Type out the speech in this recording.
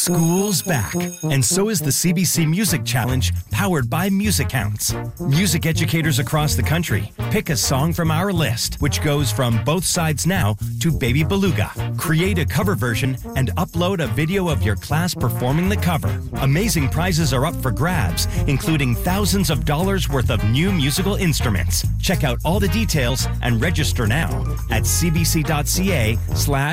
School's back, and so is the CBC Music Challenge, powered by MusicCounts. Music educators across the country pick a song from our list, which goes from Both Sides Now to Baby Beluga. Create a cover version and upload a video of your class performing the cover. Amazing prizes are up for grabs, including thousands of dollars worth of new musical instruments. Check out all the details and register now at cbc.ca/